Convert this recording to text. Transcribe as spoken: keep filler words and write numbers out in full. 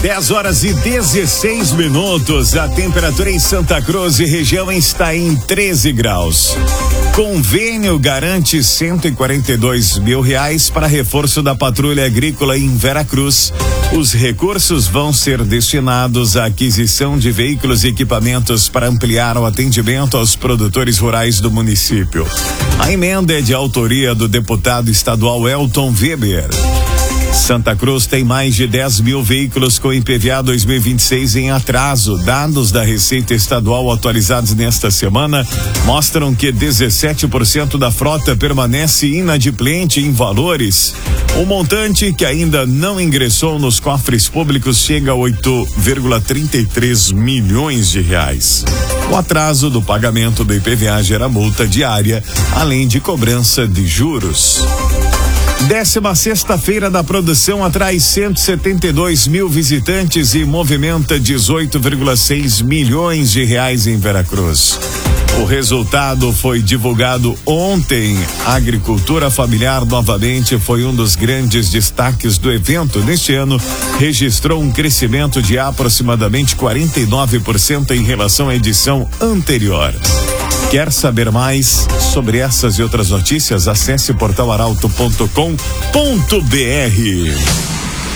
dez horas e dezesseis minutos. A temperatura em Santa Cruz e região está em treze graus. Convênio garante cento e quarenta e dois mil reais para reforço da patrulha agrícola em Veracruz. Os recursos vão ser destinados à aquisição de veículos e equipamentos para ampliar o atendimento aos produtores rurais do município. A emenda é de autoria do deputado estadual Elton Weber. Santa Cruz tem mais de dez mil veículos com I P V A dois mil e vinte e seis em atraso. Dados da Receita Estadual atualizados nesta semana mostram que dezessete por cento da frota permanece inadimplente em valores. O montante que ainda não ingressou nos cofres públicos chega a oito vírgula trinta e três milhões de reais. O atraso do pagamento do I P V A gera multa diária, além de cobrança de juros. Décima sexta-feira da produção atrai cento e setenta e dois mil visitantes e movimenta dezoito vírgula seis milhões de reais em Veracruz. O resultado foi divulgado ontem. A agricultura familiar novamente foi um dos grandes destaques do evento. Neste ano, registrou um crescimento de aproximadamente quarenta e nove por cento em relação à edição anterior. Quer saber mais sobre essas e outras notícias? Acesse portal arauto ponto com ponto br.